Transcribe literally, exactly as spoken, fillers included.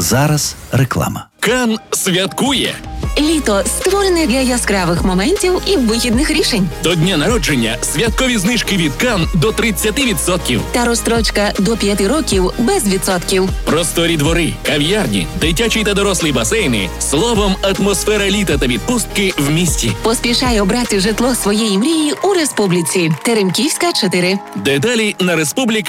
Зараз реклама. Кан святкує. Літо створене для яскравих моментів і вихідних рішень. До дня народження святкові знижки від Кан до тридцять відсотків. Та розстрочка до п'яти років без відсотків. Просторі двори, кав'ярні, дитячі та дорослі басейни. Словом, атмосфера літа та відпустки в місті. Поспішай обрати житло своєї мрії у Республіці. Теремківська, чотири. Деталі на республіка.